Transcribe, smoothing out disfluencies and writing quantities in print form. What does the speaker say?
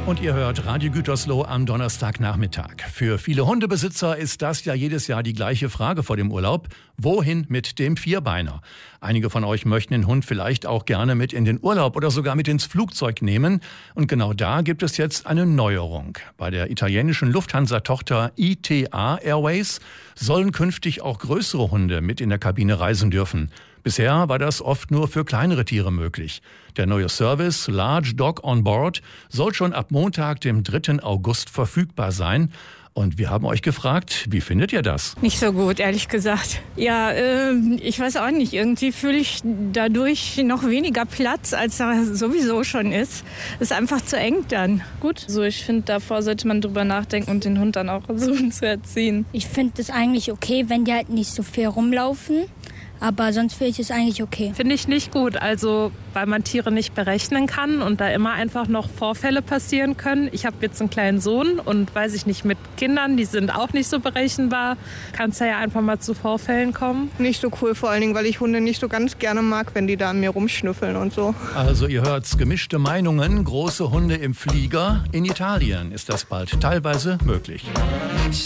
Und ihr hört Radio Gütersloh am Donnerstagnachmittag. Für viele Hundebesitzer ist das ja jedes Jahr die gleiche Frage vor dem Urlaub. Wohin mit dem Vierbeiner? Einige von euch möchten den Hund vielleicht auch gerne mit in den Urlaub oder sogar mit ins Flugzeug nehmen. Und genau da gibt es jetzt eine Neuerung. Bei der italienischen Lufthansa-Tochter ITA Airways sollen künftig auch größere Hunde mit in der Kabine reisen dürfen. Bisher war das oft nur für kleinere Tiere möglich. Der neue Service Large Dog on Board soll schon ab Montag, dem 3. August verfügbar sein. Und wir haben euch gefragt, wie findet ihr das? Nicht so gut, ehrlich gesagt. Ja, ich weiß auch nicht. Irgendwie fühle ich dadurch noch weniger Platz, als da sowieso schon ist. Ist einfach zu eng dann. Gut, so ich finde, davor sollte man drüber nachdenken und den Hund dann auch versuchen zu erziehen. Ich finde es eigentlich okay, wenn die halt nicht so viel rumlaufen. Aber sonst finde ich es eigentlich okay. Finde ich nicht gut, also weil man Tiere nicht berechnen kann und da immer einfach noch Vorfälle passieren können. Ich habe jetzt einen kleinen Sohn und weiß ich nicht, mit Kindern, die sind auch nicht so berechenbar, kann es ja einfach mal zu Vorfällen kommen. Nicht so cool, vor allen Dingen, weil ich Hunde nicht so ganz gerne mag, wenn die da an mir rumschnüffeln und so. Also ihr hört's, gemischte Meinungen, große Hunde im Flieger. In Italien ist das bald teilweise möglich.